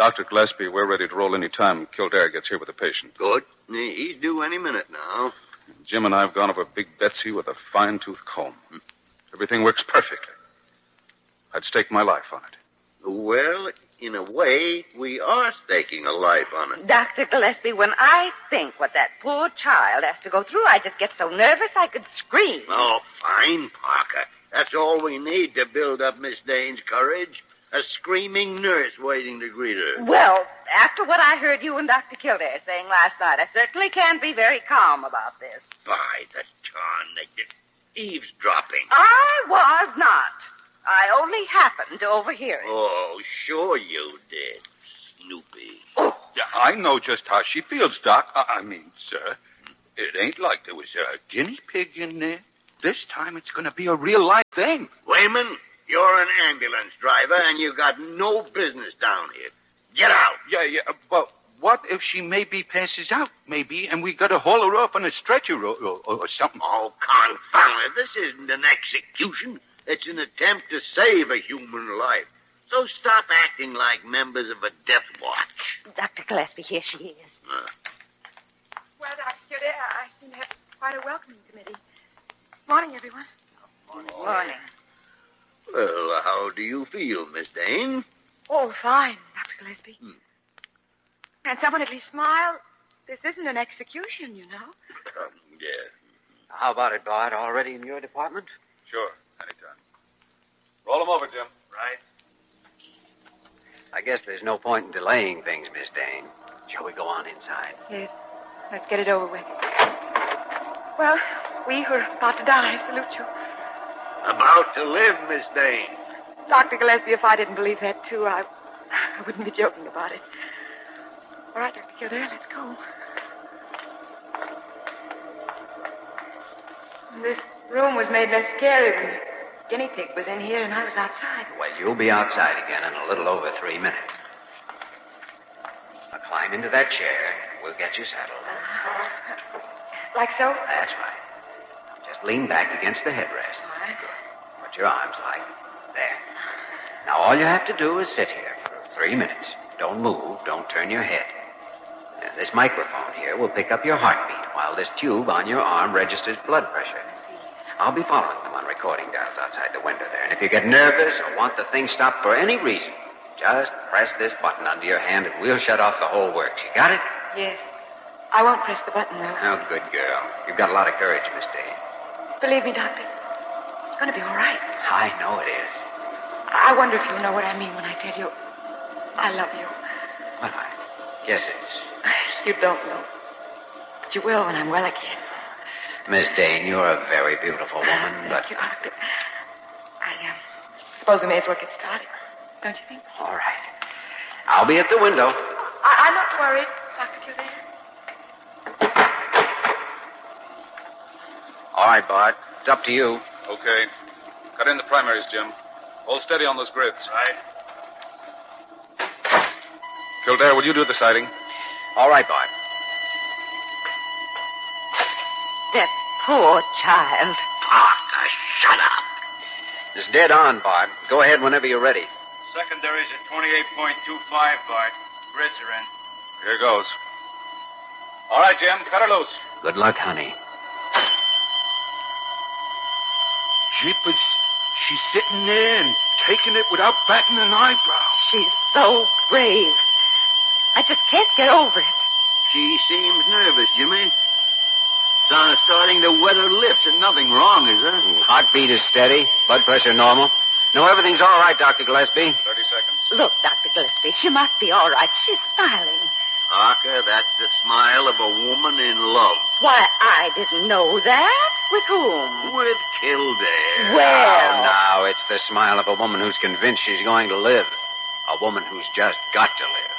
Dr. Gillespie, we're ready to roll any time Kildare gets here with the patient. Good. He's due any minute now. Jim and I have gone over Big Betsy with a fine-tooth comb. Everything works perfectly. I'd stake my life on it. Well, in a way, we are staking a life on it. Dr. Gillespie, when I think what that poor child has to go through, I just get so nervous I could scream. Oh, fine, Parker. That's all we need to build up Miss Dane's courage. A screaming nurse waiting to greet her. Well, after what I heard you and Dr. Kildare saying last night, I certainly can't be very calm about this. By the tarn, eavesdropping. I was not. I only happened to overhear it. Oh, sure you did, Snoopy. Oh. Yeah, I know just how she feels, Doc. I mean, sir, it ain't like there was a guinea pig in there. This time it's going to be a real-life thing. Wayman, you're an ambulance driver, and you got no business down here. Get out. Yeah, but what if she maybe passes out, maybe, and we got to haul her up on a stretcher or something? Oh, confound it. This isn't an execution. It's an attempt to save a human life. So stop acting like members of a death watch. Dr. Gillespie, here she is. Well, Dr. Kildare, I seem to have quite a welcoming committee. Morning, everyone. Morning. Well, how do you feel, Miss Dane? Oh, fine, Dr. Gillespie. Can someone at least smile? This isn't an execution, you know. Yeah. How about it, Bart? Already in your department? Sure, anytime. Roll him over, Jim. Right. I guess there's no point in delaying things, Miss Dane. Shall we go on inside? Yes. Let's get it over with. Well, we who are about to die salute you. About to live, Miss Dane. Dr. Gillespie, if I didn't believe that, too, I wouldn't be joking about it. All right, Dr. Kildare, let's go. This room was made less scary when the guinea pig was in here and I was outside. Well, you'll be outside again in a little over 3 minutes. Now climb into that chair. We'll get you settled. Like so? That's right. Now just lean back against the headrest. All right. Good. Put your arms like there. Now all you have to do is sit here for 3 minutes. Don't move. Don't turn your head. And this microphone here will pick up your heartbeat while this tube on your arm registers blood pressure. I'll be following them on recording dials outside the window there. And if you get nervous or want the thing stopped for any reason, just press this button under your hand and we'll shut off the whole works. You got it? Yes. I won't press the button, though. Oh, good girl. You've got a lot of courage, Miss Dane. Believe me, Doctor, it's going to be all right. I know it is. I wonder if you'll know what I mean when I tell you I love you. Well, I guess it's... You don't know. But you will when I'm well again. Miss Dane, you're a very beautiful woman, but... Thank you, Doctor. I suppose we may as well get started. Don't you think? All right. I'll be at the window. I'm not worried, Dr. Kildare. All right, Bart. It's up to you. Okay. Cut in the primaries, Jim. Hold steady on those grids. Right. Kildare, will you do the sighting? All right, Bart. That poor child. Parker, shut up. It's dead on, Bart. Go ahead whenever you're ready. Secondary's at 28.25, Bart. Grids are in. Here goes. All right, Jim. Cut her loose. Good luck, honey. Jeepers, she's sitting there and taking it without batting an eyebrow. She's so brave. I just can't get over it. She seems nervous, Jimmy. Starting to wet her lips, and nothing wrong, is there? Heartbeat is steady. Blood pressure normal. No, everything's all right, Dr. Gillespie. 30 seconds. Look, Dr. Gillespie, she must be all right. She's smiling. Parker, that's the smile of a woman in love. Why, I didn't know that. With whom? With Kildare. Well. Now, it's the smile of a woman who's convinced she's going to live. A woman who's just got to live.